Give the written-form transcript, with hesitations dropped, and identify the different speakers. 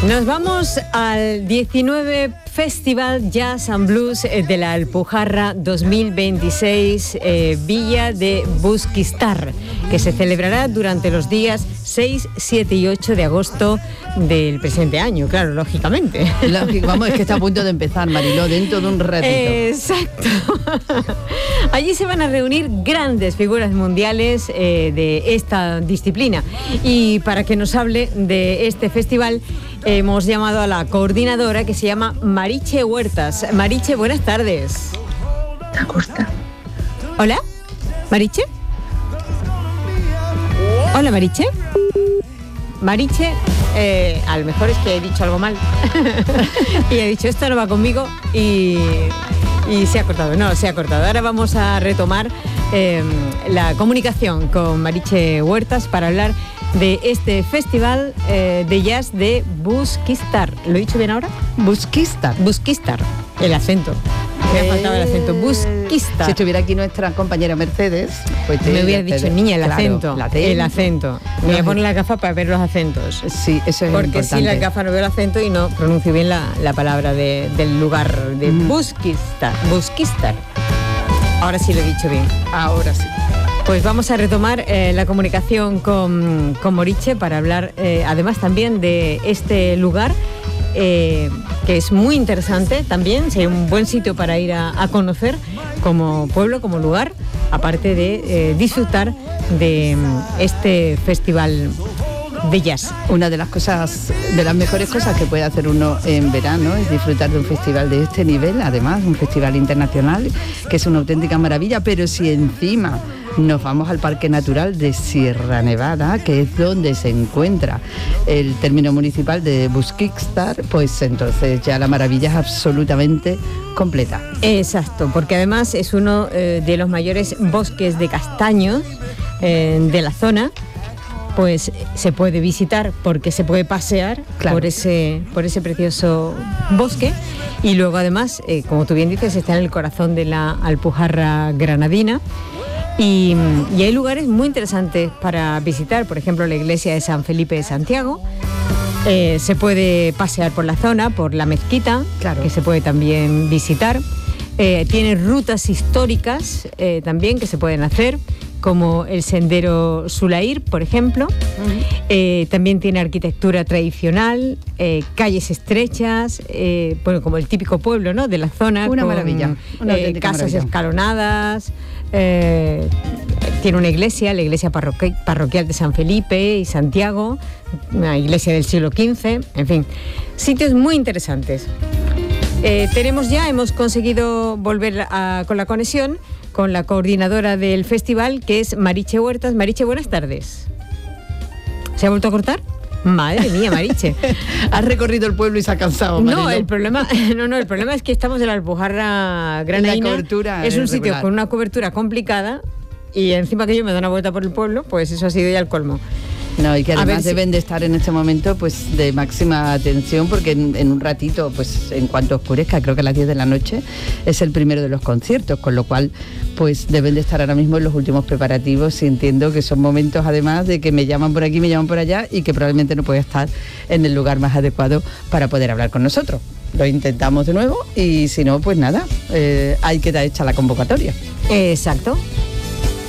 Speaker 1: Nos vamos al 19 Festival Jazz and Blues de la Alpujarra 2026, Villa de Busquistar, que se celebrará durante los días 6, 7 y 8 de agosto del presente año, claro, lógicamente.
Speaker 2: Vamos, es que está a punto de empezar, Mariló, dentro de un ratito.
Speaker 1: Exacto. Allí se van a reunir grandes figuras mundiales de esta disciplina. Y para que nos hable de este festival, hemos llamado a la coordinadora, que se llama Mariche Huertas. Mariche, buenas tardes.
Speaker 3: Acosta.
Speaker 1: Hola, Mariche. Hola, Mariche. Mariche, a lo mejor es que he dicho algo mal y he dicho esto no va conmigo y se ha cortado. No, se ha cortado. Ahora vamos a retomar la comunicación con Mariche Huertas para hablar de este festival de jazz de Busquistar. ¿Lo he dicho bien ahora?
Speaker 2: Busquistar.
Speaker 1: Busquistar. El acento. Me ha faltado el acento. Busquistar.
Speaker 2: Si estuviera aquí nuestra compañera Mercedes, pues
Speaker 1: me hubiera dicho, niña, el acento. El acento. Me voy a poner la gafa para ver los acentos.
Speaker 2: Sí, eso es
Speaker 1: porque
Speaker 2: importante.
Speaker 1: si la gafa no veo el acento y no pronuncio bien la palabra del lugar de Busquistar. Busquistar. Ahora sí lo he dicho bien.
Speaker 2: Ahora sí.
Speaker 1: Pues vamos a retomar la comunicación con Mariche para hablar además también de este lugar que es muy interesante también, sería un buen sitio para ir a conocer como pueblo, como lugar, aparte de disfrutar de este festival de jazz.
Speaker 2: Una de las cosas, de las mejores cosas que puede hacer uno en verano es disfrutar de un festival de este nivel, además un festival internacional que es una auténtica maravilla, pero si encima nos vamos al Parque Natural de Sierra Nevada, que es donde se encuentra el término municipal de Busquistar, pues entonces ya la maravilla es absolutamente completa.
Speaker 1: Exacto, porque además es uno de los mayores bosques de castaños de la zona. Pues se puede visitar porque se puede pasear, claro, por ese precioso bosque, y luego además, como tú bien dices, está en el corazón de la Alpujarra granadina. Y hay lugares muy interesantes para visitar, por ejemplo la iglesia de San Felipe de Santiago. Se puede pasear por la zona, por la mezquita, claro, que se puede también visitar. Tiene rutas históricas también que se pueden hacer, como el sendero Sulair, por ejemplo. También tiene arquitectura tradicional, calles estrechas, bueno, como el típico pueblo, ¿no?, de la zona.
Speaker 2: Una maravilla, una
Speaker 1: casas
Speaker 2: maravilla.
Speaker 1: Escalonadas. Tiene una iglesia, la iglesia parroquial de San Felipe y Santiago, una iglesia del siglo XV, en fin, sitios muy interesantes. Hemos conseguido volver con la conexión con la coordinadora del festival, que es Mariche Huertas. Mariche, buenas tardes. ¿Se ha vuelto a cortar? Madre mía, Mariche.
Speaker 2: Has recorrido el pueblo y se ha cansado, Mariló.
Speaker 1: No, el problema es que estamos en la Alpujarra granadina.
Speaker 2: La cobertura
Speaker 1: es un sitio
Speaker 2: regular,
Speaker 1: con una cobertura complicada, y encima que yo me doy una vuelta por el pueblo, pues eso ha sido ya el colmo.
Speaker 2: No, y que además deben de estar en este momento pues de máxima atención, porque en un ratito, pues en cuanto oscurezca, creo que a las 10 de la noche es el primero de los conciertos, con lo cual pues deben de estar ahora mismo en los últimos preparativos, y entiendo que son momentos además de que me llaman por aquí, me llaman por allá, y que probablemente no puede estar en el lugar más adecuado para poder hablar con nosotros. Lo intentamos de nuevo y si no, pues nada, hay que dar hecha la convocatoria.
Speaker 1: Exacto.